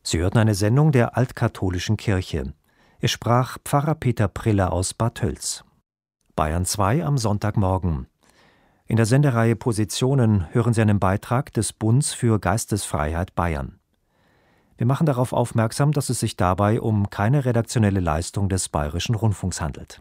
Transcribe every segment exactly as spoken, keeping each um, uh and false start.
Sie hörten eine Sendung der Altkatholischen Kirche. Es sprach Pfarrer Peter Priller aus Bad Tölz. Bayern zwei am Sonntagmorgen. In der Sendereihe Positionen hören Sie einen Beitrag des Bunds für Geistesfreiheit Bayern. Wir machen darauf aufmerksam, dass es sich dabei um keine redaktionelle Leistung des Bayerischen Rundfunks handelt.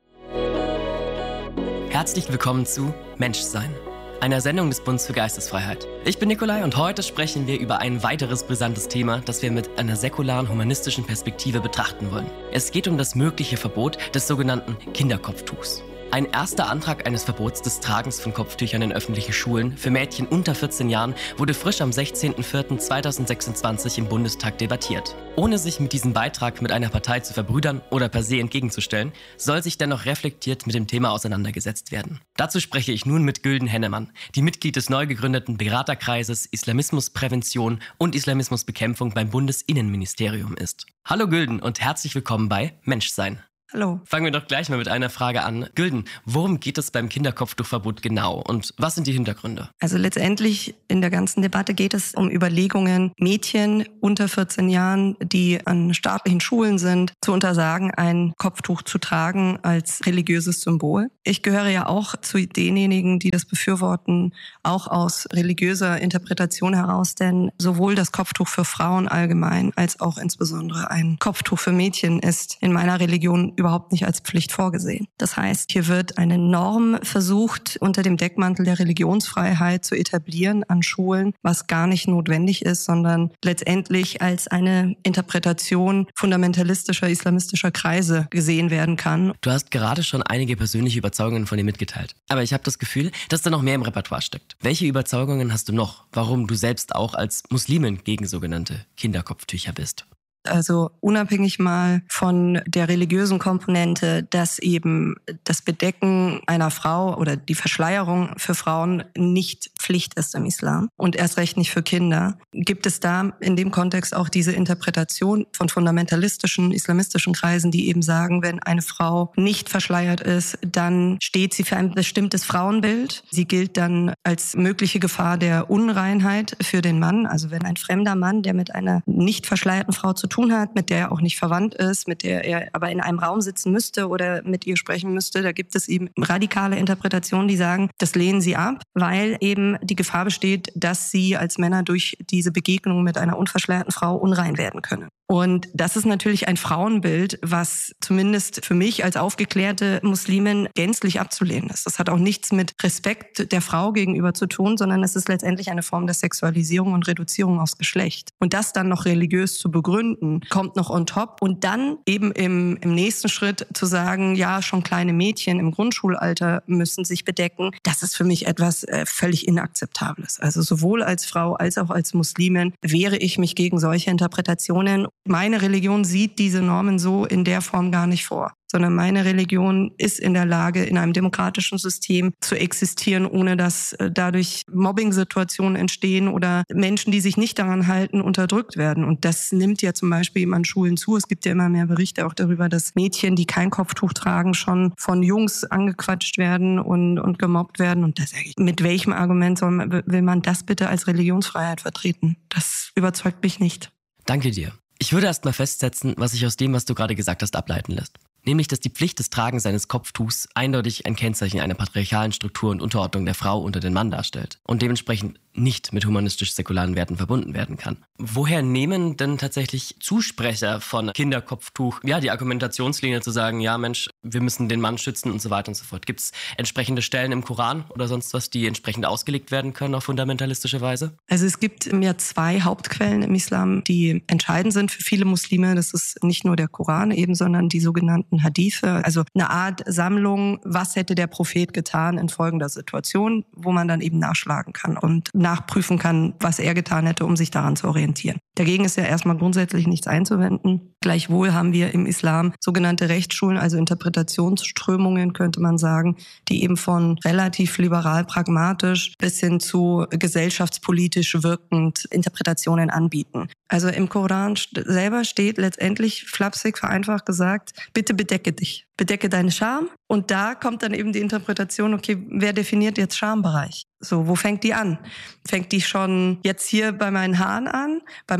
Herzlich willkommen zu Menschsein, einer Sendung des Bundes für Geistesfreiheit. Ich bin Nikolai und heute sprechen wir über ein weiteres brisantes Thema, das wir mit einer säkularen, humanistischen Perspektive betrachten wollen. Es geht um das mögliche Verbot des sogenannten Kinderkopftuchs. Ein erster Antrag eines Verbots des Tragens von Kopftüchern in öffentlichen Schulen für Mädchen unter vierzehn Jahren wurde frisch am sechzehnten vierten zweitausendsechsundzwanzig im Bundestag debattiert. Ohne sich mit diesem Beitrag mit einer Partei zu verbrüdern oder per se entgegenzustellen, soll sich dennoch reflektiert mit dem Thema auseinandergesetzt werden. Dazu spreche ich nun mit Gülden Hennemann, die Mitglied des neu gegründeten Beraterkreises Islamismusprävention und Islamismusbekämpfung beim Bundesinnenministerium ist. Hallo Gülden und herzlich willkommen bei Menschsein. Hallo. Fangen wir doch gleich mal mit einer Frage an. Gülden, worum geht es beim Kinderkopftuchverbot genau und was sind die Hintergründe? Also letztendlich in der ganzen Debatte geht es um Überlegungen, Mädchen unter vierzehn Jahren, die an staatlichen Schulen sind, zu untersagen, ein Kopftuch zu tragen als religiöses Symbol. Ich gehöre ja auch zu denjenigen, die das befürworten, auch aus religiöser Interpretation heraus, denn sowohl das Kopftuch für Frauen allgemein als auch insbesondere ein Kopftuch für Mädchen ist in meiner Religion überhaupt nicht als Pflicht vorgesehen. Das heißt, hier wird eine Norm versucht, unter dem Deckmantel der Religionsfreiheit zu etablieren an Schulen, was gar nicht notwendig ist, sondern letztendlich als eine Interpretation fundamentalistischer, islamistischer Kreise gesehen werden kann. Du hast gerade schon einige persönliche Überzeugungen von dir mitgeteilt. Aber ich habe das Gefühl, dass da noch mehr im Repertoire steckt. Welche Überzeugungen hast du noch, warum du selbst auch als Muslimin gegen sogenannte Kinderkopftücher bist? Also unabhängig mal von der religiösen Komponente, dass eben das Bedecken einer Frau oder die Verschleierung für Frauen nicht Pflicht ist im Islam und erst recht nicht für Kinder, gibt es da in dem Kontext auch diese Interpretation von fundamentalistischen, islamistischen Kreisen, die eben sagen, wenn eine Frau nicht verschleiert ist, dann steht sie für ein bestimmtes Frauenbild. Sie gilt dann als mögliche Gefahr der Unreinheit für den Mann. Also wenn ein fremder Mann, der mit einer nicht verschleierten Frau zu tun hat, mit der er auch nicht verwandt ist, mit der er aber in einem Raum sitzen müsste oder mit ihr sprechen müsste, da gibt es eben radikale Interpretationen, die sagen, das lehnen sie ab, weil eben die Gefahr besteht, dass sie als Männer durch diese Begegnung mit einer unverschleierten Frau unrein werden können. Und das ist natürlich ein Frauenbild, was zumindest für mich als aufgeklärte Muslimin gänzlich abzulehnen ist. Das hat auch nichts mit Respekt der Frau gegenüber zu tun, sondern es ist letztendlich eine Form der Sexualisierung und Reduzierung aufs Geschlecht. Und das dann noch religiös zu begründen, kommt noch on top. Und dann eben im, im nächsten Schritt zu sagen, ja, schon kleine Mädchen im Grundschulalter müssen sich bedecken, das ist für mich etwas äh, völlig Inakzeptables. Also sowohl als Frau als auch als Muslimin wehre ich mich gegen solche Interpretationen. Meine Religion sieht diese Normen so in der Form gar nicht vor, sondern meine Religion ist in der Lage, in einem demokratischen System zu existieren, ohne dass dadurch Mobbing-Situationen entstehen oder Menschen, die sich nicht daran halten, unterdrückt werden. Und das nimmt ja zum Beispiel eben an Schulen zu. Es gibt ja immer mehr Berichte auch darüber, dass Mädchen, die kein Kopftuch tragen, schon von Jungs angequatscht werden und, und gemobbt werden. Und das sage ich, mit welchem Argument soll man, will man das bitte als Religionsfreiheit vertreten? Das überzeugt mich nicht. Danke dir. Ich würde erst mal festsetzen, was sich aus dem, was du gerade gesagt hast, ableiten lässt. Nämlich, dass die Pflicht des Tragens eines Kopftuchs eindeutig ein Kennzeichen einer patriarchalen Struktur und Unterordnung der Frau unter den Mann darstellt und dementsprechend nicht mit humanistisch-säkularen Werten verbunden werden kann. Woher nehmen denn tatsächlich Zusprecher von Kinderkopftuch ja die Argumentationslinie zu sagen, ja Mensch, wir müssen den Mann schützen und so weiter und so fort? Gibt es entsprechende Stellen im Koran oder sonst was, die entsprechend ausgelegt werden können auf fundamentalistische Weise? Also es gibt ja zwei Hauptquellen im Islam, die entscheidend sind für viele Muslime. Das ist nicht nur der Koran eben, sondern die sogenannten Hadithe, also eine Art Sammlung, was hätte der Prophet getan in folgender Situation, wo man dann eben nachschlagen kann und nachprüfen kann, was er getan hätte, um sich daran zu orientieren. Dagegen ist ja erstmal grundsätzlich nichts einzuwenden. Gleichwohl haben wir im Islam sogenannte Rechtsschulen, also Interpretationsströmungen, könnte man sagen, die eben von relativ liberal pragmatisch bis hin zu gesellschaftspolitisch wirkend Interpretationen anbieten. Also im Koran selber steht letztendlich, flapsig vereinfacht gesagt, bitte bedecke dich, bedecke deine Scham. Und da kommt dann eben die Interpretation, okay, wer definiert jetzt Schambereich? So, wo fängt die an? Fängt die schon jetzt hier bei meinen Haaren an, bei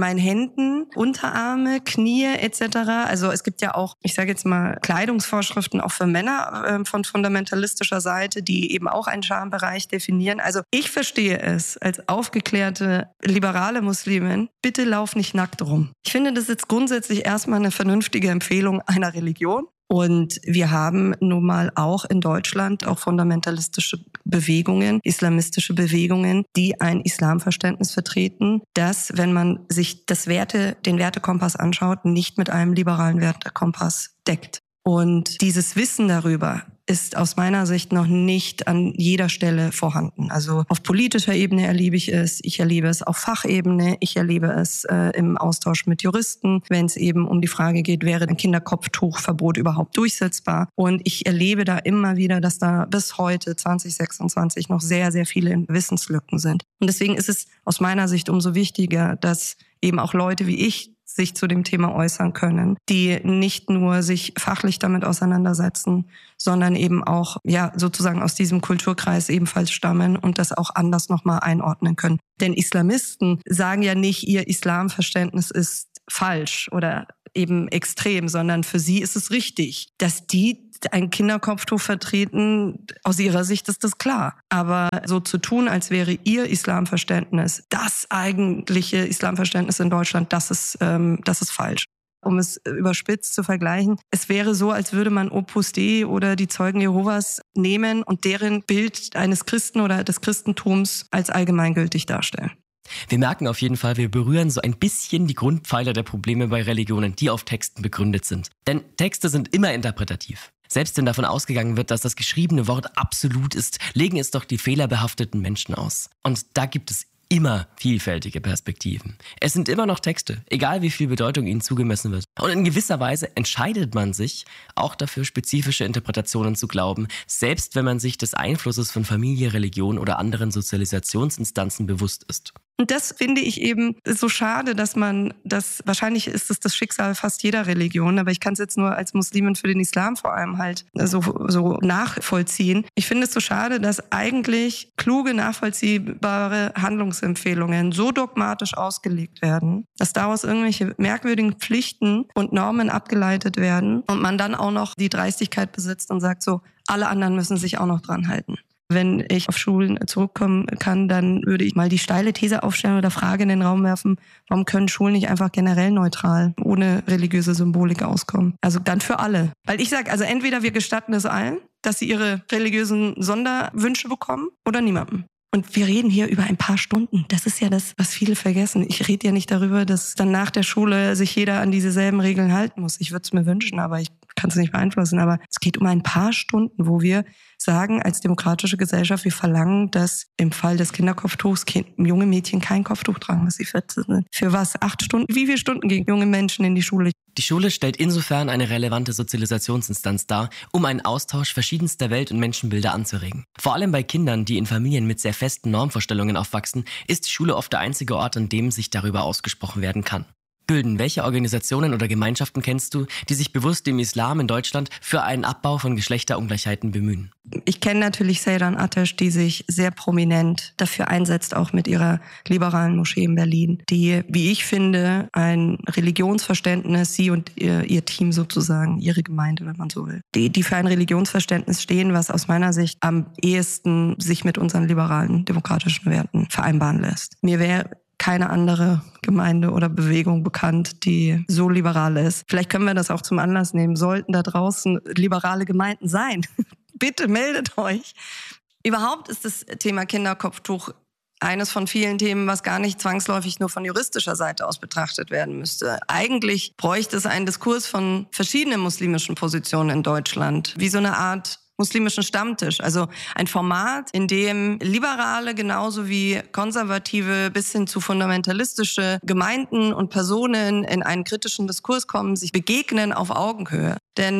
meinen Händen, Unterarme, Knie et cetera. Also es gibt ja auch, ich sage jetzt mal, Kleidungsvorschriften auch für Männer äh, von fundamentalistischer Seite, die eben auch einen Schambereich definieren. Also ich verstehe es als aufgeklärte, liberale Muslimin, bitte lauf nicht nackt rum. Ich finde, das ist jetzt grundsätzlich erstmal eine vernünftige Empfehlung einer Religion. Und wir haben nun mal auch in Deutschland auch fundamentalistische Bewegungen, islamistische Bewegungen, die ein Islamverständnis vertreten, das, wenn man sich das Werte, den Wertekompass anschaut, nicht mit einem liberalen Wertekompass deckt. Und dieses Wissen darüber ist aus meiner Sicht noch nicht an jeder Stelle vorhanden. Also auf politischer Ebene erlebe ich es, ich erlebe es auf Fachebene, ich erlebe es äh, im Austausch mit Juristen, wenn es eben um die Frage geht, wäre ein Kinderkopftuchverbot überhaupt durchsetzbar? Und ich erlebe da immer wieder, dass da bis heute zwanzig sechsundzwanzig noch sehr, sehr viele Wissenslücken sind. Und deswegen ist es aus meiner Sicht umso wichtiger, dass eben auch Leute wie ich sich zu dem Thema äußern können, die nicht nur sich fachlich damit auseinandersetzen, sondern eben auch ja sozusagen aus diesem Kulturkreis ebenfalls stammen und das auch anders nochmal einordnen können. Denn Islamisten sagen ja nicht, ihr Islamverständnis ist falsch oder eben extrem, sondern für sie ist es richtig, dass die ein Kinderkopftuch vertreten, aus ihrer Sicht ist das klar. Aber so zu tun, als wäre ihr Islamverständnis das eigentliche Islamverständnis in Deutschland, das ist, ähm, das ist falsch. Um es überspitzt zu vergleichen, es wäre so, als würde man Opus Dei oder die Zeugen Jehovas nehmen und deren Bild eines Christen oder des Christentums als allgemeingültig darstellen. Wir merken auf jeden Fall, wir berühren so ein bisschen die Grundpfeiler der Probleme bei Religionen, die auf Texten begründet sind. Denn Texte sind immer interpretativ. Selbst wenn davon ausgegangen wird, dass das geschriebene Wort absolut ist, legen es doch die fehlerbehafteten Menschen aus. Und da gibt es immer vielfältige Perspektiven. Es sind immer noch Texte, egal wie viel Bedeutung ihnen zugemessen wird. Und in gewisser Weise entscheidet man sich auch dafür, spezifische Interpretationen zu glauben, selbst wenn man sich des Einflusses von Familie, Religion oder anderen Sozialisationsinstanzen bewusst ist. Und das finde ich eben so schade, dass man das, wahrscheinlich ist es das Schicksal fast jeder Religion, aber ich kann es jetzt nur als Muslimin für den Islam vor allem halt so, so nachvollziehen. Ich finde es so schade, dass eigentlich kluge, nachvollziehbare Handlungsempfehlungen so dogmatisch ausgelegt werden, dass daraus irgendwelche merkwürdigen Pflichten und Normen abgeleitet werden und man dann auch noch die Dreistigkeit besitzt und sagt so, alle anderen müssen sich auch noch dran halten. Wenn ich auf Schulen zurückkommen kann, dann würde ich mal die steile These aufstellen oder Frage in den Raum werfen, warum können Schulen nicht einfach generell neutral, ohne religiöse Symbolik auskommen? Also dann für alle. Weil ich sage, also entweder wir gestatten es allen, dass sie ihre religiösen Sonderwünsche bekommen oder niemandem. Und wir reden hier über ein paar Stunden. Das ist ja das, was viele vergessen. Ich rede ja nicht darüber, dass dann nach der Schule sich jeder an dieselben Regeln halten muss. Ich würde es mir wünschen, aber ich kann es nicht beeinflussen. Aber es geht um ein paar Stunden, wo wir sagen, als demokratische Gesellschaft, wir verlangen, dass im Fall des Kinderkopftuchs kind, junge Mädchen kein Kopftuch tragen, dass sie vierzehn sind. Für was? Acht Stunden? Wie viele Stunden gehen junge Menschen in die Schule? Die Schule stellt insofern eine relevante Sozialisationsinstanz dar, um einen Austausch verschiedenster Welt- und Menschenbilder anzuregen. Vor allem bei Kindern, die in Familien mit sehr festen Normvorstellungen aufwachsen, ist die Schule oft der einzige Ort, an dem sich darüber ausgesprochen werden kann. Gülden, welche Organisationen oder Gemeinschaften kennst du, die sich bewusst dem Islam in Deutschland für einen Abbau von Geschlechterungleichheiten bemühen? Ich kenne natürlich Seyran Ateş, die sich sehr prominent dafür einsetzt, auch mit ihrer liberalen Moschee in Berlin, die, wie ich finde, ein Religionsverständnis, sie und ihr, ihr Team sozusagen, ihre Gemeinde, wenn man so will, die, die für ein Religionsverständnis stehen, was aus meiner Sicht am ehesten sich mit unseren liberalen, demokratischen Werten vereinbaren lässt. Mir wäre keine andere Gemeinde oder Bewegung bekannt, die so liberal ist. Vielleicht können wir das auch zum Anlass nehmen. Sollten da draußen liberale Gemeinden sein, bitte meldet euch. Überhaupt ist das Thema Kinderkopftuch eines von vielen Themen, was gar nicht zwangsläufig nur von juristischer Seite aus betrachtet werden müsste. Eigentlich bräuchte es einen Diskurs von verschiedenen muslimischen Positionen in Deutschland, wie so eine Art muslimischen Stammtisch, also ein Format, in dem Liberale genauso wie Konservative bis hin zu fundamentalistische Gemeinden und Personen in einen kritischen Diskurs kommen, sich begegnen auf Augenhöhe. Denn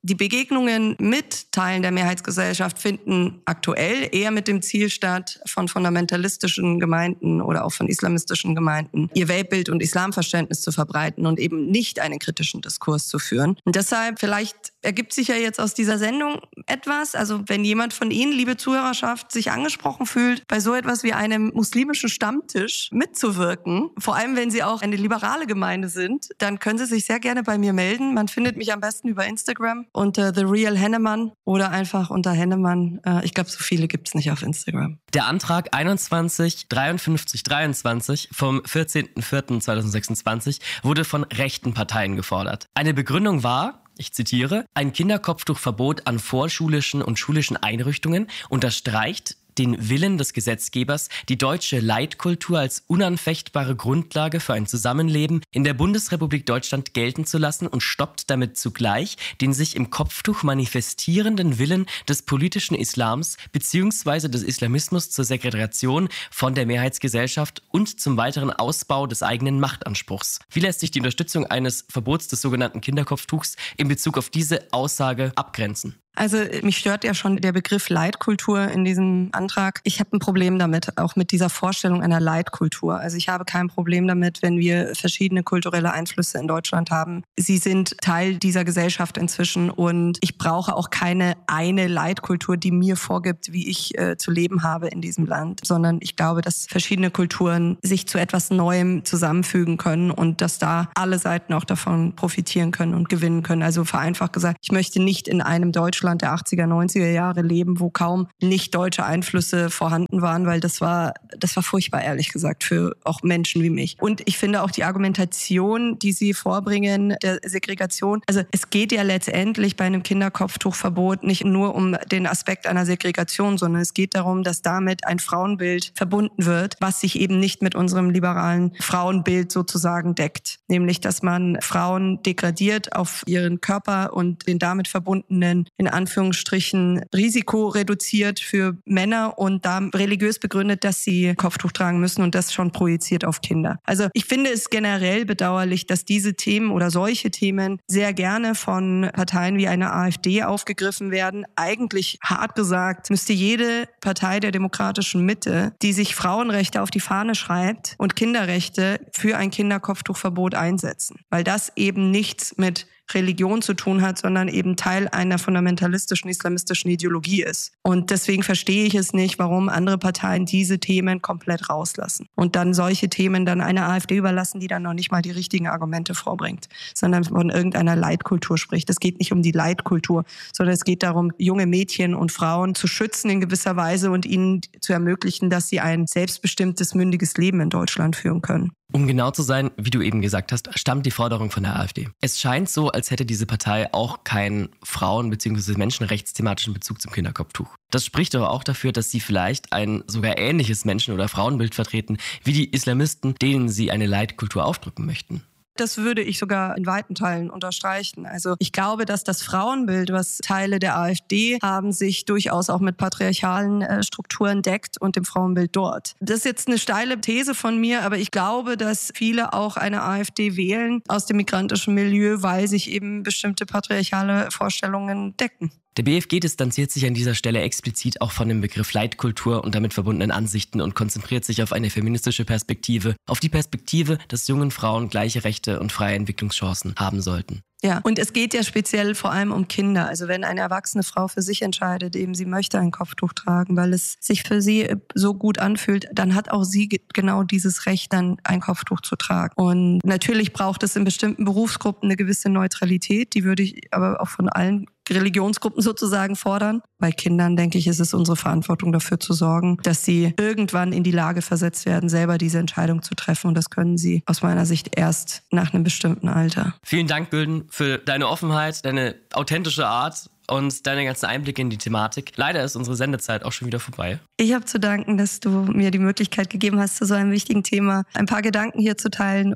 Die Begegnungen mit Teilen der Mehrheitsgesellschaft finden aktuell eher mit dem Ziel statt, von fundamentalistischen Gemeinden oder auch von islamistischen Gemeinden ihr Weltbild und Islamverständnis zu verbreiten und eben nicht einen kritischen Diskurs zu führen. Und deshalb, vielleicht ergibt sich ja jetzt aus dieser Sendung etwas, also wenn jemand von Ihnen, liebe Zuhörerschaft, sich angesprochen fühlt, bei so etwas wie einem muslimischen Stammtisch mitzuwirken, vor allem wenn Sie auch eine liberale Gemeinde sind, dann können Sie sich sehr gerne bei mir melden. Man findet mich am besten über Instagram unter The Real Hennemann oder einfach unter Hennemann. Ich glaube, so viele gibt es nicht auf Instagram. Der Antrag einundzwanzig dreiundfünfzig dreiundzwanzig vom vierzehnten vierten zweitausendsechsundzwanzig wurde von rechten Parteien gefordert. Eine Begründung war, ich zitiere, ein Kinderkopftuchverbot an vorschulischen und schulischen Einrichtungen unterstreicht den Willen des Gesetzgebers, die deutsche Leitkultur als unanfechtbare Grundlage für ein Zusammenleben in der Bundesrepublik Deutschland gelten zu lassen und stoppt damit zugleich den sich im Kopftuch manifestierenden Willen des politischen Islams bzw. des Islamismus zur Segregation von der Mehrheitsgesellschaft und zum weiteren Ausbau des eigenen Machtanspruchs. Wie lässt sich die Unterstützung eines Verbots des sogenannten Kinderkopftuchs in Bezug auf diese Aussage abgrenzen? Also mich stört ja schon der Begriff Leitkultur in diesem Antrag. Ich habe ein Problem damit, auch mit dieser Vorstellung einer Leitkultur. Also ich habe kein Problem damit, wenn wir verschiedene kulturelle Einflüsse in Deutschland haben. Sie sind Teil dieser Gesellschaft inzwischen und ich brauche auch keine eine Leitkultur, die mir vorgibt, wie ich äh, zu leben habe in diesem Land, sondern ich glaube, dass verschiedene Kulturen sich zu etwas Neuem zusammenfügen können und dass da alle Seiten auch davon profitieren können und gewinnen können. Also vereinfacht gesagt, ich möchte nicht in einem Deutschland der achtziger, neunziger Jahre leben, wo kaum nicht deutsche Einflüsse vorhanden waren, weil das war, das war furchtbar, ehrlich gesagt, für auch Menschen wie mich. Und ich finde auch die Argumentation, die Sie vorbringen, der Segregation, also es geht ja letztendlich bei einem Kinderkopftuchverbot nicht nur um den Aspekt einer Segregation, sondern es geht darum, dass damit ein Frauenbild verbunden wird, was sich eben nicht mit unserem liberalen Frauenbild sozusagen deckt. Nämlich, dass man Frauen degradiert auf ihren Körper und den damit verbundenen, in Anführungsstrichen Risiko reduziert für Männer und da religiös begründet, dass sie Kopftuch tragen müssen und das schon projiziert auf Kinder. Also ich finde es generell bedauerlich, dass diese Themen oder solche Themen sehr gerne von Parteien wie einer AfD aufgegriffen werden. Eigentlich, hart gesagt, müsste jede Partei der demokratischen Mitte, die sich Frauenrechte auf die Fahne schreibt und Kinderrechte für ein Kinderkopftuchverbot einsetzen. Weil das eben nichts mit Religion zu tun hat, sondern eben Teil einer fundamentalistischen islamistischen Ideologie ist. Und deswegen verstehe ich es nicht, warum andere Parteien diese Themen komplett rauslassen und dann solche Themen dann einer AfD überlassen, die dann noch nicht mal die richtigen Argumente vorbringt, sondern von irgendeiner Leitkultur spricht. Es geht nicht um die Leitkultur, sondern es geht darum, junge Mädchen und Frauen zu schützen in gewisser Weise und ihnen zu ermöglichen, dass sie ein selbstbestimmtes, mündiges Leben in Deutschland führen können. Um genau zu sein, wie du eben gesagt hast, stammt die Forderung von der AfD. Es scheint so, als hätte diese Partei auch keinen Frauen- bzw. menschenrechtsthematischen Bezug zum Kinderkopftuch. Das spricht aber auch dafür, dass sie vielleicht ein sogar ähnliches Menschen- oder Frauenbild vertreten wie die Islamisten, denen sie eine Leitkultur aufdrücken möchten. Das würde ich sogar in weiten Teilen unterstreichen. Also ich glaube, dass das Frauenbild, was Teile der AfD haben, sich durchaus auch mit patriarchalen äh, Strukturen deckt und dem Frauenbild dort. Das ist jetzt eine steile These von mir, aber ich glaube, dass viele auch eine AfD wählen aus dem migrantischen Milieu, weil sich eben bestimmte patriarchale Vorstellungen decken. Der B F G distanziert sich an dieser Stelle explizit auch von dem Begriff Leitkultur und damit verbundenen Ansichten und konzentriert sich auf eine feministische Perspektive, auf die Perspektive, dass jungen Frauen gleiche Rechte und freie Entwicklungschancen haben sollten. Ja, und es geht ja speziell vor allem um Kinder. Also wenn eine erwachsene Frau für sich entscheidet, eben sie möchte ein Kopftuch tragen, weil es sich für sie so gut anfühlt, dann hat auch sie genau dieses Recht, dann ein Kopftuch zu tragen. Und natürlich braucht es in bestimmten Berufsgruppen eine gewisse Neutralität, die würde ich aber auch von allen Religionsgruppen sozusagen fordern. Bei Kindern, denke ich, ist es unsere Verantwortung, dafür zu sorgen, dass sie irgendwann in die Lage versetzt werden, selber diese Entscheidung zu treffen. Und das können sie aus meiner Sicht erst nach einem bestimmten Alter. Vielen Dank, Gülden, für deine Offenheit, deine authentische Art und deine ganzen Einblicke in die Thematik. Leider ist unsere Sendezeit auch schon wieder vorbei. Ich habe zu danken, dass du mir die Möglichkeit gegeben hast, zu so einem wichtigen Thema ein paar Gedanken hier zu teilen.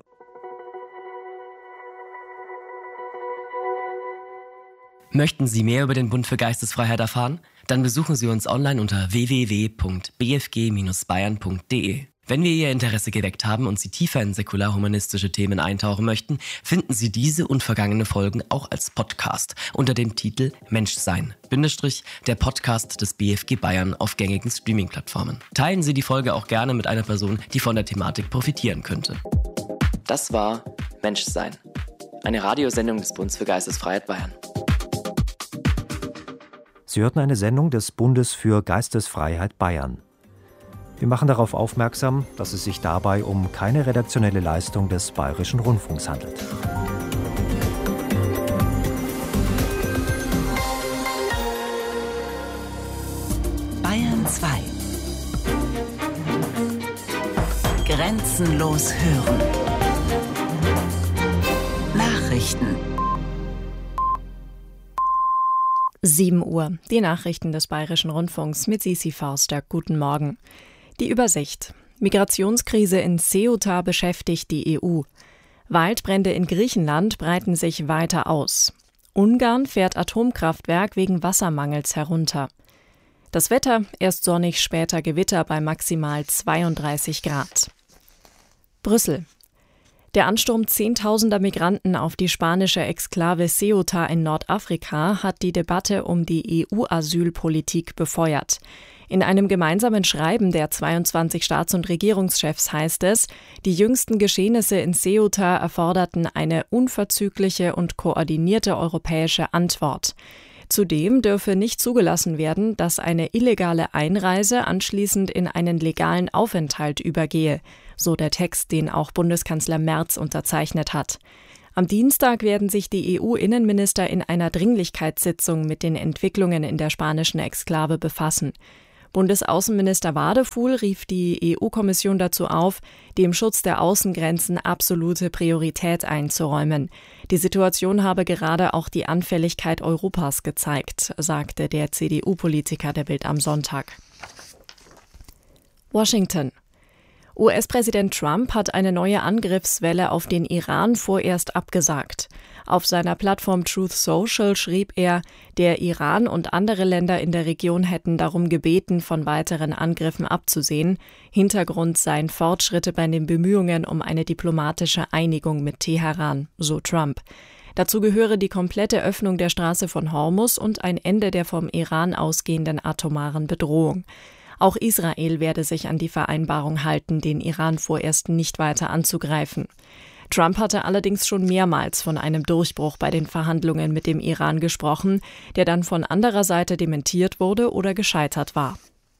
Möchten Sie mehr über den Bund für Geistesfreiheit erfahren? Dann besuchen Sie uns online unter w w w punkt b f g Bindestrich bayern punkt d e. Wenn wir Ihr Interesse geweckt haben und Sie tiefer in säkular-humanistische Themen eintauchen möchten, finden Sie diese und vergangene Folgen auch als Podcast unter dem Titel Menschsein, Bindestrich, der Podcast des B F G Bayern auf gängigen Streaming-Plattformen. Teilen Sie die Folge auch gerne mit einer Person, die von der Thematik profitieren könnte. Das war Menschsein, eine Radiosendung des Bundes für Geistesfreiheit Bayern. Sie hörten eine Sendung des Bundes für Geistesfreiheit Bayern. Wir machen darauf aufmerksam, dass es sich dabei um keine redaktionelle Leistung des Bayerischen Rundfunks handelt. Bayern zwei. Grenzenlos hören. Nachrichten. sieben Uhr. Die Nachrichten des Bayerischen Rundfunks mit Sisi Forster. Guten Morgen. Die Übersicht. Migrationskrise in Ceuta beschäftigt die E U. Waldbrände in Griechenland breiten sich weiter aus. Ungarn fährt Atomkraftwerk wegen Wassermangels herunter. Das Wetter, erst sonnig, später Gewitter bei maximal zweiunddreißig Grad. Brüssel. Der Ansturm zehntausender Migranten auf die spanische Exklave Ceuta in Nordafrika hat die Debatte um die E U-Asylpolitik befeuert. In einem gemeinsamen Schreiben der zweiundzwanzig Staats- und Regierungschefs heißt es, die jüngsten Geschehnisse in Ceuta erforderten eine unverzügliche und koordinierte europäische Antwort. Zudem dürfe nicht zugelassen werden, dass eine illegale Einreise anschließend in einen legalen Aufenthalt übergehe, so der Text, den auch Bundeskanzler Merz unterzeichnet hat. Am Dienstag werden sich die E U-Innenminister in einer Dringlichkeitssitzung mit den Entwicklungen in der spanischen Exklave befassen. Bundesaußenminister Wadefuhl rief die E U-Kommission dazu auf, dem Schutz der Außengrenzen absolute Priorität einzuräumen. Die Situation habe gerade auch die Anfälligkeit Europas gezeigt, sagte der C D U-Politiker der Bild am Sonntag. Washington. U S-Präsident Trump hat eine neue Angriffswelle auf den Iran vorerst abgesagt. Auf seiner Plattform Truth Social schrieb er, der Iran und andere Länder in der Region hätten darum gebeten, von weiteren Angriffen abzusehen. Hintergrund seien Fortschritte bei den Bemühungen um eine diplomatische Einigung mit Teheran, so Trump. Dazu gehöre die komplette Öffnung der Straße von Hormuz und ein Ende der vom Iran ausgehenden atomaren Bedrohung. Auch Israel werde sich an die Vereinbarung halten, den Iran vorerst nicht weiter anzugreifen. Trump hatte allerdings schon mehrmals von einem Durchbruch bei den Verhandlungen mit dem Iran gesprochen, der dann von anderer Seite dementiert wurde oder gescheitert war.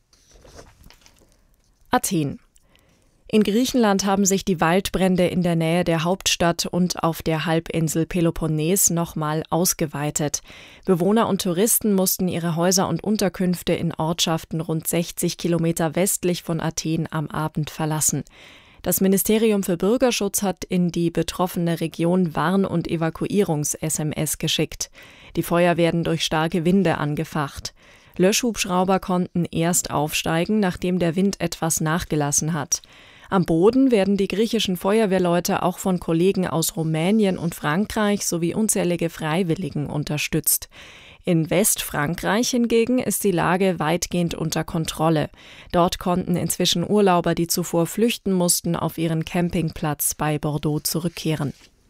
Athen. In Griechenland haben sich die Waldbrände in der Nähe der Hauptstadt und auf der Halbinsel Peloponnes nochmal ausgeweitet. Bewohner und Touristen mussten ihre Häuser und Unterkünfte in Ortschaften rund sechzig Kilometer westlich von Athen am Abend verlassen. Das Ministerium für Bürgerschutz hat in die betroffene Region Warn- und Evakuierungs-S M S geschickt. Die Feuer werden durch starke Winde angefacht. Löschhubschrauber konnten erst aufsteigen, nachdem der Wind etwas nachgelassen hat. Am Boden werden die griechischen Feuerwehrleute auch von Kollegen aus Rumänien und Frankreich sowie unzählige Freiwilligen unterstützt. In Westfrankreich hingegen ist die Lage weitgehend unter Kontrolle. Dort konnten inzwischen Urlauber, die zuvor flüchten mussten, auf ihren Campingplatz bei Bordeaux zurückkehren.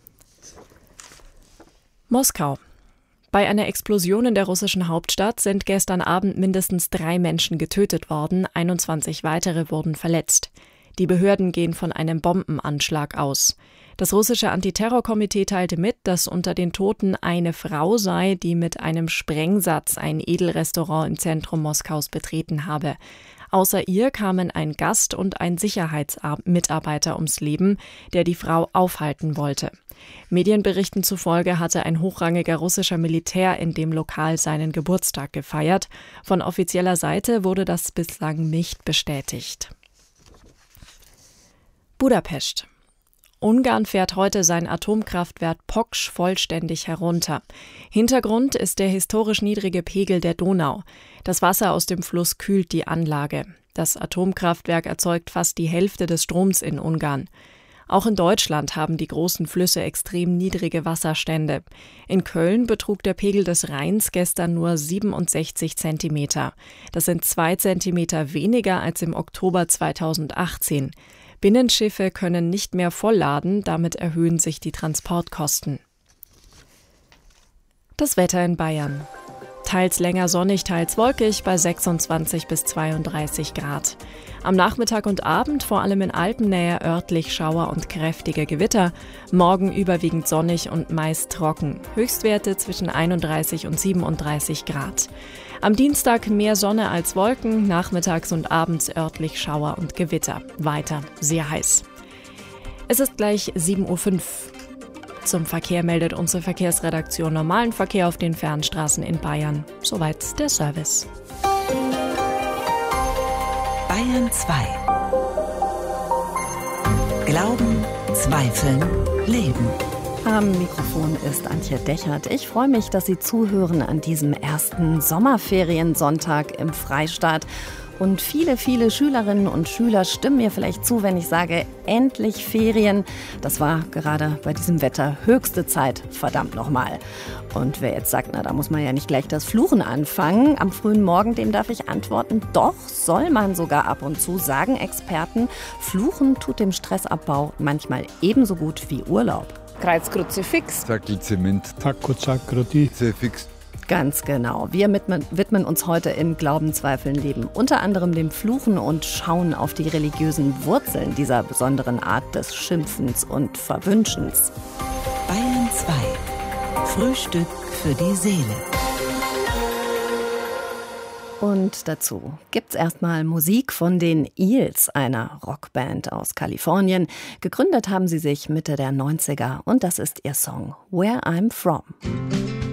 Moskau. Bei einer Explosion in der russischen Hauptstadt sind gestern Abend mindestens drei Menschen getötet worden, einundzwanzig weitere wurden verletzt. Die Behörden gehen von einem Bombenanschlag aus. Das russische Antiterrorkomitee teilte mit, dass unter den Toten eine Frau sei, die mit einem Sprengsatz ein Edelrestaurant im Zentrum Moskaus betreten habe. Außer ihr kamen ein Gast und ein Sicherheitsmitarbeiter ums Leben, der die Frau aufhalten wollte. Medienberichten zufolge hatte ein hochrangiger russischer Militär in dem Lokal seinen Geburtstag gefeiert. Von offizieller Seite wurde das bislang nicht bestätigt. Budapest. Ungarn fährt heute sein Atomkraftwerk Poksch vollständig herunter. Hintergrund ist der historisch niedrige Pegel der Donau. Das Wasser aus dem Fluss kühlt die Anlage. Das Atomkraftwerk erzeugt fast die Hälfte des Stroms in Ungarn. Auch in Deutschland haben die großen Flüsse extrem niedrige Wasserstände. In Köln betrug der Pegel des Rheins gestern nur siebenundsechzig Zentimeter. Das sind zwei Zentimeter weniger als im Oktober zweitausendachtzehn. Binnenschiffe können nicht mehr vollladen, damit erhöhen sich die Transportkosten. Das Wetter in Bayern. Teils länger sonnig, teils wolkig bei sechsundzwanzig bis zweiunddreißig Grad. Am Nachmittag und Abend vor allem in Alpennähe örtlich Schauer und kräftige Gewitter. Morgen überwiegend sonnig und meist trocken. Höchstwerte zwischen einunddreißig und siebenunddreißig Grad. Am Dienstag mehr Sonne als Wolken, nachmittags und abends örtlich Schauer und Gewitter. Weiter sehr heiß. Es ist gleich sieben Uhr fünf. Zum Verkehr meldet unsere Verkehrsredaktion normalen Verkehr auf den Fernstraßen in Bayern. Soweit der Service. Bayern zwei. Glauben, Zweifeln, Leben. Am Mikrofon ist Antje Dechert. Ich freue mich, dass Sie zuhören an diesem ersten Sommerferiensonntag im Freistaat. Und viele, viele Schülerinnen und Schüler stimmen mir vielleicht zu, wenn ich sage, endlich Ferien. Das war gerade bei diesem Wetter höchste Zeit, verdammt nochmal. Und wer jetzt sagt, na, da muss man ja nicht gleich das Fluchen anfangen, am frühen Morgen, dem darf ich antworten, doch, soll man sogar ab und zu, sagen Experten. Fluchen tut dem Stressabbau manchmal ebenso gut wie Urlaub. Kreuz, Kruzifix. Sackel Zement. Taco, Zakroti. Zefix. Ganz genau. Wir widmen uns heute im Glauben, Zweifeln, Leben unter anderem dem Fluchen und schauen auf die religiösen Wurzeln dieser besonderen Art des Schimpfens und Verwünschens. Bayern zwei. Frühstück für die Seele. Und dazu gibt's erstmal Musik von den Eels, einer Rockband aus Kalifornien. Gegründet haben sie sich Mitte der neunziger und das ist ihr Song Where I'm From.